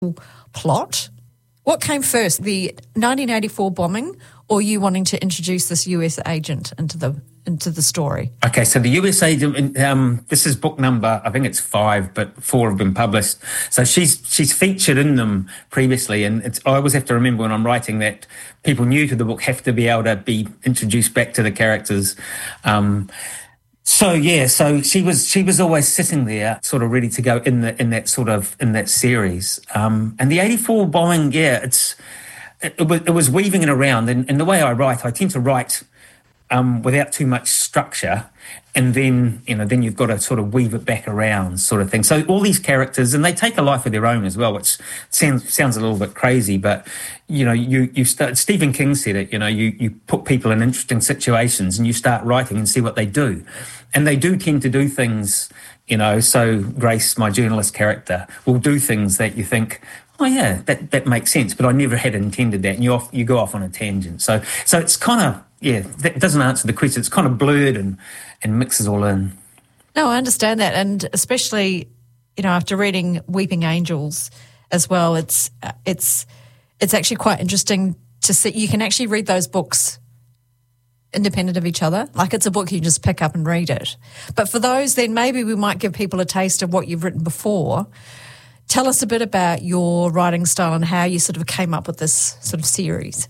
plot. What came first, the 1984 bombing or you wanting to introduce this US agent into the story? Okay, so the US agent, this is book number, I think it's 5, but 4 have been published. So she's featured in them previously, and I always have to remember when I'm writing that people new to the book have to be able to be introduced back to the characters. So she was always sitting there, sort of ready to go in that series. And the 84 bombing, it was weaving it around. And the way I write, I tend to write without too much structure, and then you've got to sort of weave it back around, sort of thing. So all these characters, and they take a life of their own as well, which sounds a little bit crazy, but you start. Stephen King said it. You put people in interesting situations, and you start writing and see what they do, and they do tend to do things. So Grace, my journalist character, will do things that you think, oh yeah, that makes sense, but I never had intended that, and you go off on a tangent. So it's kind of. Yeah, that doesn't answer the question. It's kind of blurred and mixes all in. No, I understand that. And especially, after reading Weeping Angels as well, it's actually quite interesting to see. You can actually read those books independent of each other. Like it's a book you just pick up and read it. But for those, then maybe we might give people a taste of what you've written before. Tell us a bit about your writing style and how you sort of came up with this sort of series.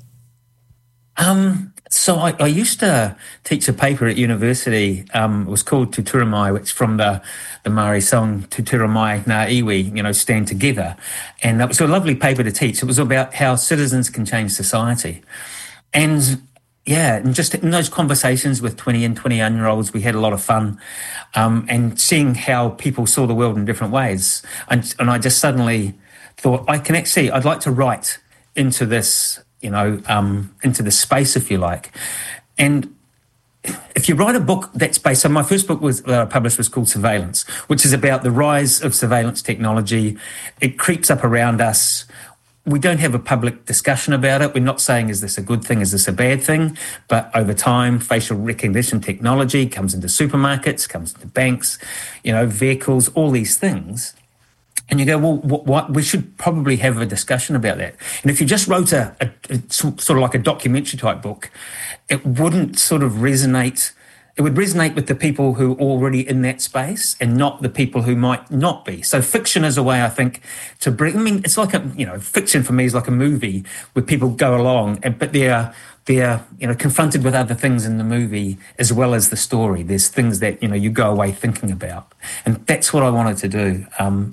So I used to teach a paper at university. It was called Tuturamai, which from the Māori song Tuturamai Ngā Iwi, stand together. And that was a lovely paper to teach. It was about how citizens can change society. And just in those conversations with 20 and 21-year-olds, we had a lot of fun, and seeing how people saw the world in different ways. And I just suddenly thought, I'd like to write into this, into the space, if you like. And if you write a book that's based, so my first book I published was called Surveillance, which is about the rise of surveillance technology. It creeps up around us. We don't have a public discussion about it. We're not saying, is this a good thing? Is this a bad thing? But over time, facial recognition technology comes into supermarkets, comes into banks, vehicles, all these things. And you go, well, what? We should probably have a discussion about that. And if you just wrote a sort of like a documentary type book, it wouldn't sort of resonate. It would resonate with the people who are already in that space and not the people who might not be. So fiction is a way, I think, to bring. I mean, it's like fiction for me is like a movie where people go along, but they're confronted with other things in the movie as well as the story. There's things that, you go away thinking about. And that's what I wanted to do.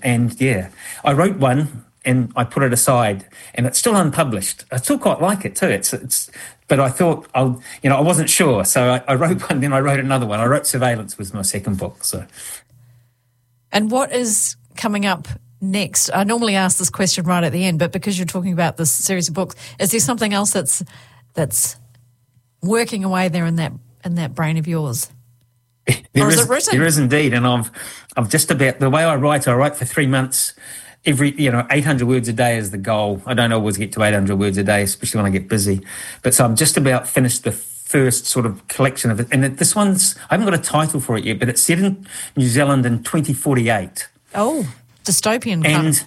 I wrote one and I put it aside and it's still unpublished. I still quite like it too. But I thought I wasn't sure. So I wrote one, then I wrote another one. I wrote Surveillance was my second book. So. And what is coming up next? I normally ask this question right at the end, but because you're talking about this series of books, is there something else that's working away there in that brain of yours? Or is it written? There is indeed, and I've just about the way I write for 3 months. 800 words a day is the goal. I don't always get to 800 words a day, especially when I get busy. But so I'm just about finished the first sort of collection of it, and this one's I haven't got a title for it yet, but it's set in New Zealand in 2048. Oh, dystopian kind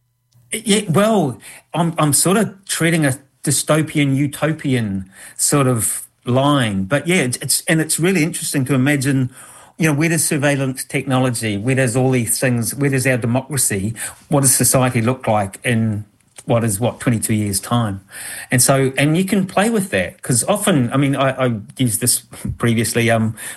of. I'm sort of treading a dystopian, utopian sort of line. But it's really interesting to imagine, where does surveillance technology, where does all these things, where does our democracy, what does society look like in 22 years' time? And you can play with that because often, I used this previously,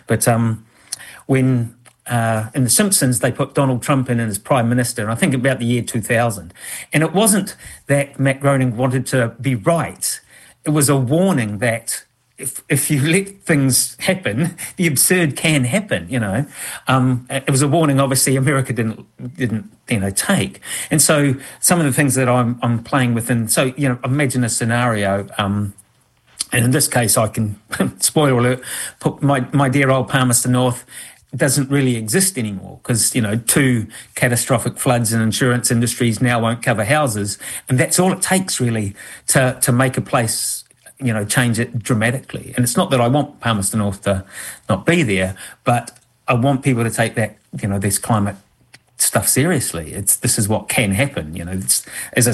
when in The Simpsons, they put Donald Trump in as Prime Minister, and I think about the year 2000. And it wasn't that Matt Groening wanted to be right. It was a warning that if you let things happen, the absurd can happen, It was a warning, obviously, America didn't take. And so some of the things that I'm playing within, so, imagine a scenario, and in this case, I can, spoiler alert, put my dear old Palmerston North doesn't really exist anymore because, 2 catastrophic floods and insurance industries now won't cover houses. And that's all it takes really to make a place, change it dramatically. And it's not that I want Palmerston North to not be there, but I want people to take that, this climate stuff seriously. This is what can happen, as I